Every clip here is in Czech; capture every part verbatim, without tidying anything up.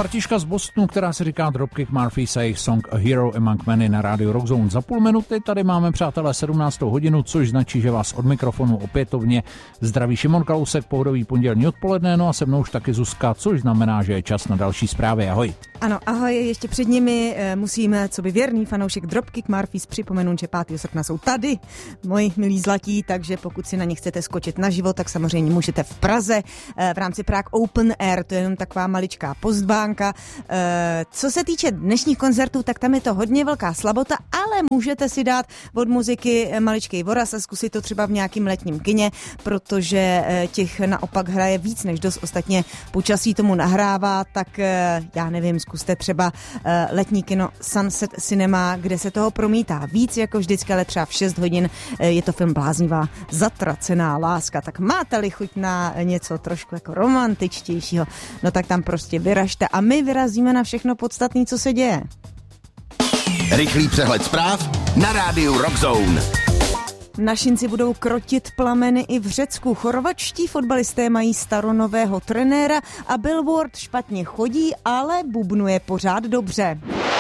Partiška z Bostonu, která se říká Dropkick Murphys a jejich song A Hero Among Many na rádiu Rockzone. Za půl minuty tady máme, přátelé, sedmnáctou hodinu, což značí, že vás od mikrofonu opětovně zdraví Šimon Kalousek, pohodový pondělní odpoledne, no a se mnou už taky Zuzka, což znamená, že je čas na další zprávy. Ahoj. Ano, ahoj, ještě před nimi musíme, co by věrný fanoušek Dropkick Murphys, připomenout, že pátého srpna jsou tady, moji milí zlatí, takže pokud si na ně chcete skočit naživo, tak samozřejmě můžete v Praze v rámci Prague Open Air, to je jenom taková maličká pozvánka. Co se týče dnešních koncertů, tak tam je to hodně velká slabota, ale můžete si dát od muziky maličkej voraz a zkusit to třeba v nějakým letním kině, protože těch naopak hraje víc než dost, ostatně počasí tomu nahrává, tak já nevím, zkuste třeba letní kino Sunset Cinema, kde se toho promítá víc, jako vždycky, ale třeba v šest hodin je to film Bláznivá zatracená láska, tak máte-li chuť na něco trošku jako romantičtějšího, no tak tam prostě vyražte a my vyrazíme na všechno podstatné, co se děje. Rychlý přehled zpráv na rádiu Rockzone. Našinci budou krotit plameny i v Řecku. Chorvatští fotbalisté mají staronového trenéra a Billboard špatně chodí, ale bubnuje pořád dobře.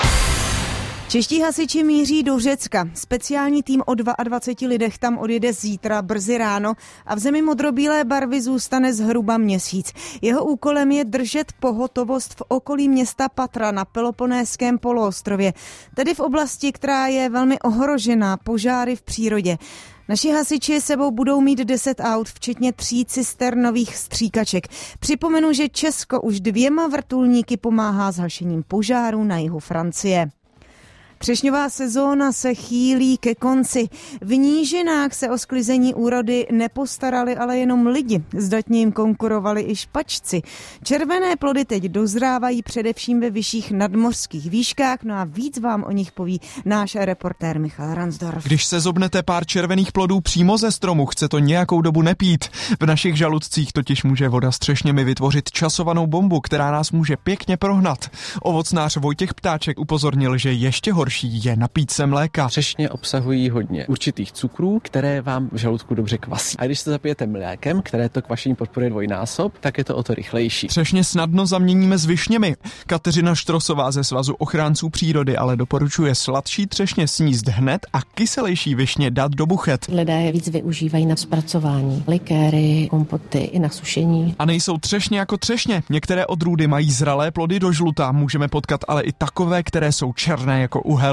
Čeští hasiči míří do Řecka. Speciální tým o dvaceti dvou lidech tam odjede zítra brzy ráno a v zemi modrobílé barvy zůstane zhruba měsíc. Jeho úkolem je držet pohotovost v okolí města Patra na Peloponéském poloostrově, tedy v oblasti, která je velmi ohrožená požáry v přírodě. Naši hasiči sebou budou mít deset aut, včetně tří cisternových stříkaček. Připomenu, že Česko už dvěma vrtulníky pomáhá s hašením požáru na jihu Francie. Třešňová sezóna se chýlí ke konci. V nížinách se o sklizení úrody nepostarali ale jenom lidi. Zdatně jim konkurovali i špačci. Červené plody teď dozrávají především ve vyšších nadmořských výškách, no a víc vám o nich poví náš reportér Michal Ransdorf. Když se zobnete pár červených plodů přímo ze stromu, chce to nějakou dobu nepít. V našich žaludcích totiž může voda s třešněmi vytvořit časovanou bombu, která nás může pěkně prohnat. Ovocnář Vojtěch Ptáček upozornil, že ještě horší je napít se mléka. Třešně obsahují hodně určitých cukrů, které vám v žaludku dobře kvasí. A když se zapijete mlékem, které to kvašení podporuje dvojnásob, tak je to o to rychlejší. Třešně snadno zaměníme s višněmi. Kateřina Štrosová ze Svazu ochránců přírody ale doporučuje sladší třešně sníst hned a kyselější višně dát do buchet. Lidé je víc využívají na zpracování, likéry, kompoty i na sušení. A nejsou třešně jako třešně. Některé odrůdy mají zralé plody do žluta, můžeme potkat ale i takové, které jsou černé jako uhel.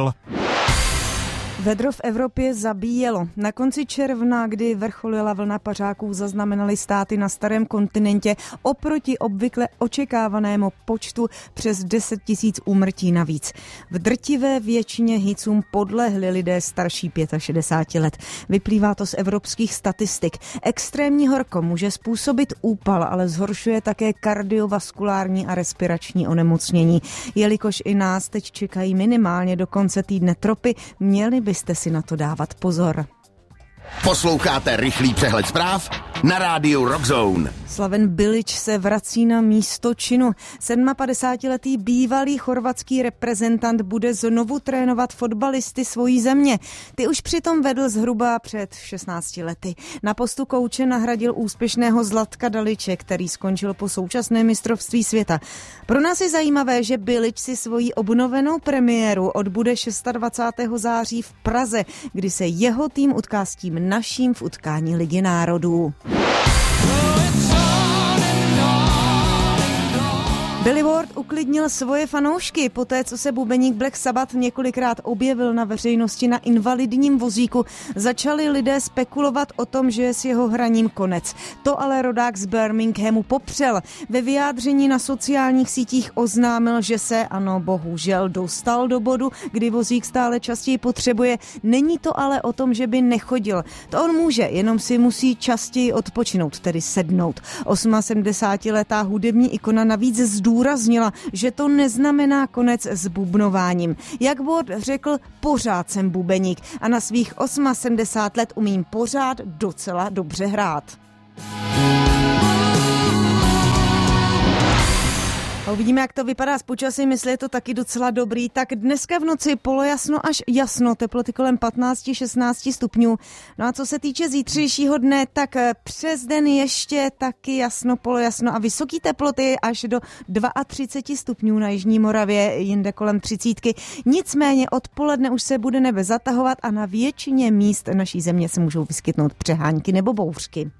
Vedro v Evropě zabíjelo. Na konci června, kdy vrcholila vlna pařáků, zaznamenaly státy na starém kontinentě oproti obvykle očekávanému počtu přes deset tisíc úmrtí navíc. V drtivé většině hicům podlehli lidé starší šedesáti pěti let. Vyplývá to z evropských statistik. Extrémní horko může způsobit úpal, ale zhoršuje také kardiovaskulární a respirační onemocnění. Jelikož i nás teď čekají minimálně do konce týdne tropy, měli byste si na to dávat pozor. Posloucháte rychlý přehled zpráv na rádiu Rockzone. Slaven Bilić se vrací na místo činu. sedmapadesátiletý bývalý chorvatský reprezentant bude znovu trénovat fotbalisty svojí země. Ty už přitom vedl zhruba před šestnácti lety. Na postu kouče nahradil úspěšného Zlatka Daliče, který skončil po současném mistrovství světa. Pro nás je zajímavé, že Bilić si svoji obnovenou premiéru odbude dvacátého šestého září v Praze, kdy se jeho tým utká s tím naším v utkání Ligy národů. Billboard uklidnil svoje fanoušky. Poté, co se bubeník Black Sabbath několikrát objevil na veřejnosti na invalidním vozíku, začali lidé spekulovat o tom, že je s jeho hraním konec. To ale rodák z Birminghamu popřel. Ve vyjádření na sociálních sítích oznámil, že se, ano, bohužel, dostal do bodu, kdy vozík stále častěji potřebuje. Není to ale o tom, že by nechodil. To on může, jenom si musí častěji odpočinout, tedy sednout. osmasedmdesátiletá hudební ikona navíc zdůraznila, že to neznamená konec s bubnováním. Jak Ward řekl, pořád jsem bubeník a na svých sedmdesát osm let umím pořád docela dobře hrát. A uvidíme, jak to vypadá s počasím, jestli je to taky docela dobrý. Tak dneska v noci polojasno až jasno, teploty kolem patnáct až šestnáct stupňů. No a co se týče zítřejšího dne, tak přes den ještě taky jasno, polojasno a vysoký teploty až do třicet dva stupňů na jižní Moravě, jinde kolem třicítky. Nicméně odpoledne už se bude nebe zatahovat a na většině míst naší země se můžou vyskytnout přehánky nebo bouřky.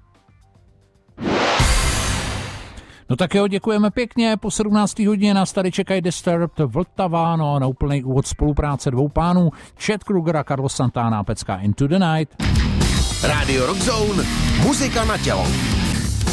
No tak jo, děkujeme pěkně. Po sedmnácté hodině nás tady čekají Disturbed, Vltava, no a na úplný úvod spolupráce dvou pánů, Chad Kruger a Carlos Santana, pecka Into the Night. Radio Rock Zone, muzika na tělo.